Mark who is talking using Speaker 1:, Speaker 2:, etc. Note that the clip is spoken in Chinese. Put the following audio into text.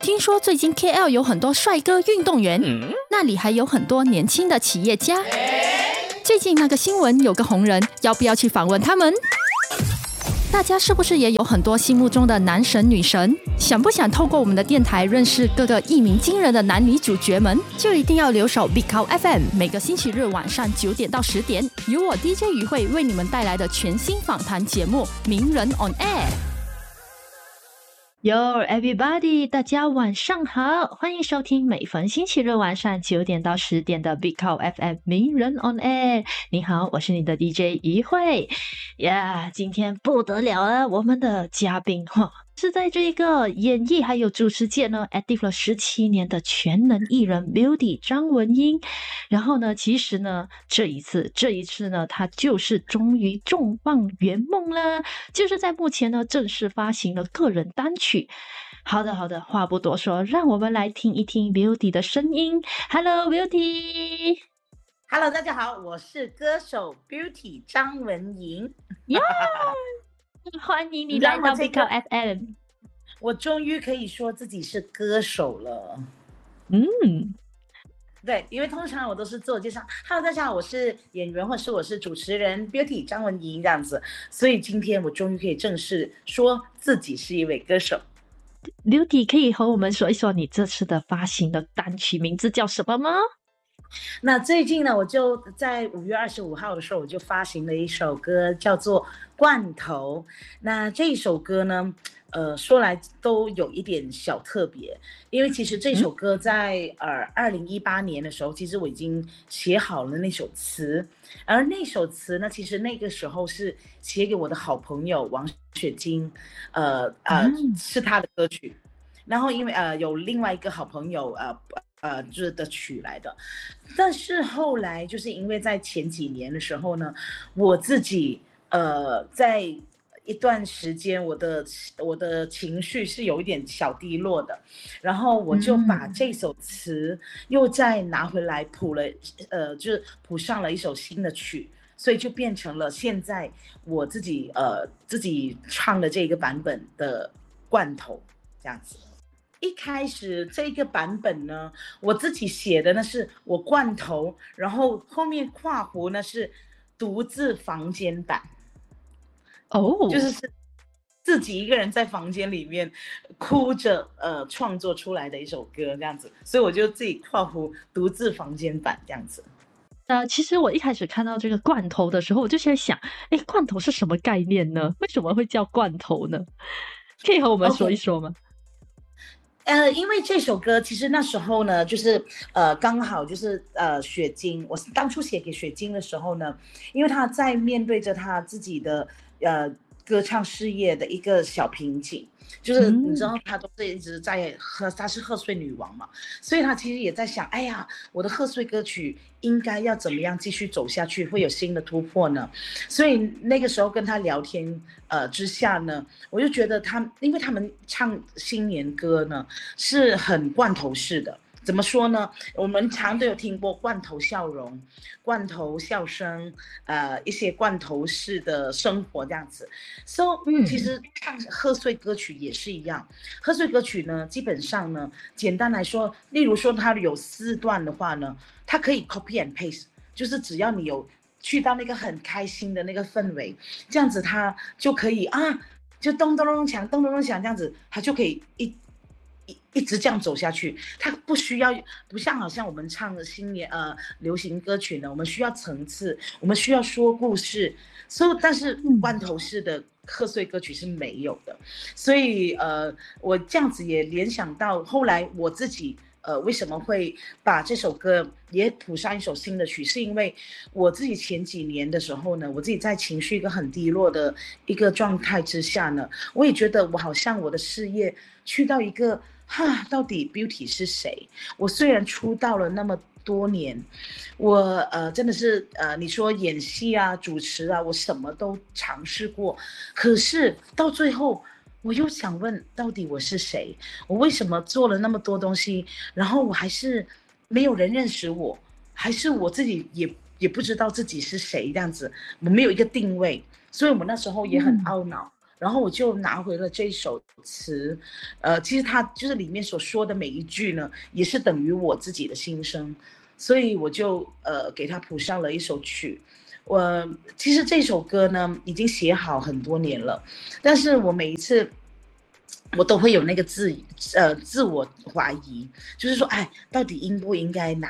Speaker 1: 听说最近 KL 有很多帅哥运动员，那里还有很多年轻的企业家。最近那个新闻有个红人，要不要去访问他们？大家是不是也有很多心目中的男神女神？想不想透过我们的电台认识各个一鸣惊人的男女主角们？就一定要留守 Big Cow FM， 每个星期日晚上9点到10点，由我 DJ 于慧为你们带来的全新访谈节目《名人 on Air》。Yo everybody， 大家晚上好，欢迎收听每逢星期日晚上9点到10点的 Big Cow FM 名人 on Air。你好，我是你的 DJ 于慧呀。今天不得了了，我们的嘉宾是在这个演艺还有主持界呢 active 了17年的全能艺人 Beauty 张文音。然后呢，其实呢，这一次呢，他就是终于重磅圆梦了，就是在目前呢正式发行了个人单曲。好的，话不多说，让我们来听一听 Beauty 的声音。Hello Beauty。Hello，
Speaker 2: 大家好，我是歌手 Beauty 张文莹。
Speaker 1: 欢迎你来到 Big Cow FM。
Speaker 2: 我终于可以说自己是歌手了。对，因为通常我都是自我介绍 ，Hello， 大家好，我是演员，或是我是主持人 Beauty 张文莹这样子。所以今天我终于可以正式说自己是一位歌手。
Speaker 1: Beauty 可以和我们说一说你这次的发行的单曲名字叫什么吗？
Speaker 2: 那最近呢，我就在5月25号的时候，我就发行了一首歌，叫做《罐头》。那这一首歌呢，说来都有一点小特别，因为其实这首歌在2018年的时候，其实我已经写好了那首词，而那首词呢，其实那个时候是写给我的好朋友王雪晶，是他的歌曲。然后因为有另外一个好朋友就是的曲来的，但是后来就是因为在前几年的时候呢，我自己在一段时间我的情绪是有一点小低落的，然后我就把这首词又再拿回来谱了，就是谱上了一首新的曲，所以就变成了现在我自己唱的这个版本的罐头这样子。一开始这个版本呢，我自己写的呢是我罐头，然后后面括弧呢是独自房间版，就是自己一个人在房间里面哭着创作出来的一首歌这样子，所以我就自己括弧独自房间版这样子。
Speaker 1: 其实我一开始看到这个罐头的时候，我就在想，罐头是什么概念呢？为什么会叫罐头呢？可以和我们说一说吗？
Speaker 2: 因为这首歌其实那时候呢，就是刚好就是雪晶，我当初写给雪晶的时候呢，因为他在面对着他自己的歌唱事业的一个小瓶颈，就是你知道他都是一直在他是贺岁女王嘛，所以他其实也在想，哎呀，我的贺岁歌曲应该要怎么样继续走下去，会有新的突破呢？所以那个时候跟他聊天之下呢，我就觉得因为他们唱新年歌呢是很罐头式的。怎么说呢？我们常都有听过罐头笑容、罐头笑声，一些罐头式的生活这样子。其实唱贺岁歌曲也是一样。贺岁歌曲呢，基本上呢，简单来说，例如说它有4段的话呢，它可以 copy and paste， 就是只要你有去到那个很开心的那个氛围，这样子它就可以就咚咚咚响，咚咚咚响这样子，它就可以一直这样走下去，它不像好像我们唱的新年流行歌曲呢，我们需要层次，我们需要说故事，但是罐头式的贺岁歌曲是没有的，所以我这样子也联想到后来我自己为什么会把这首歌也谱上一首新的曲，是因为我自己前几年的时候呢，我自己在情绪一个很低落的一个状态之下呢，我也觉得我好像我的事业去到一个到底 Beauty 是谁？我虽然出道了那么多年，我真的是你说演戏啊、主持啊，我什么都尝试过，可是到最后我又想问，到底我是谁？我为什么做了那么多东西，然后我还是没有人认识我，还是我自己也不知道自己是谁这样子，我没有一个定位，所以我那时候也很懊恼。 然后我就拿回了这首词，其实它就是里面所说的每一句呢，也是等于我自己的心声，所以我就给它谱上了一首曲。其实这首歌呢已经写好很多年了，但是我每一次我都会有那个自我怀疑，就是说，哎，到底应不应该拿